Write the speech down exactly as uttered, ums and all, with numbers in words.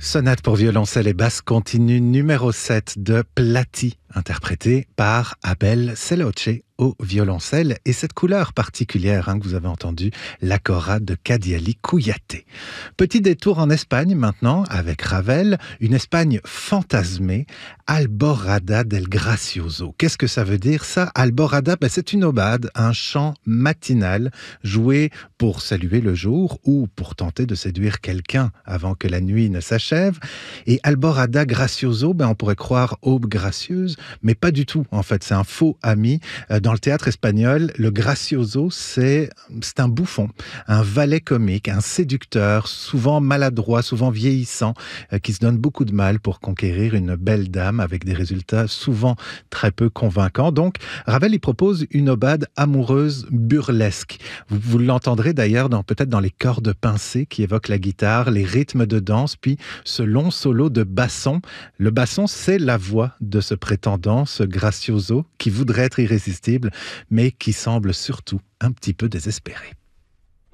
Sonate pour violoncelle et basse continue numéro sept de Plati, interprétée par Abel Seloce au violoncelle, et cette couleur particulière hein, que vous avez entendue, l'acora de Kadiali Kouyaté. Petit détour en Espagne maintenant avec Ravel, une Espagne fantasmée, Alborada del Gracioso. Qu'est-ce que ça veut dire ça? Alborada, ben, c'est une aubade, un chant matinal joué pour saluer le jour ou pour tenter de séduire quelqu'un avant que la nuit ne s'achève. Et Alborada Gracioso, ben, on pourrait croire aube gracieuse, mais pas du tout en fait, c'est un faux ami. Dans le théâtre espagnol, le gracioso, c'est, c'est un bouffon, un valet comique, un séducteur, souvent maladroit, souvent vieillissant, euh, qui se donne beaucoup de mal pour conquérir une belle dame avec des résultats souvent très peu convaincants. Donc, Ravel y propose une aubade amoureuse burlesque. Vous, vous l'entendrez d'ailleurs dans, peut-être dans les cordes pincées qui évoquent la guitare, les rythmes de danse, puis ce long solo de basson. Le basson, c'est la voix de ce prétendant, ce gracioso, qui voudrait être irrésistible, mais qui semble surtout un petit peu désespéré.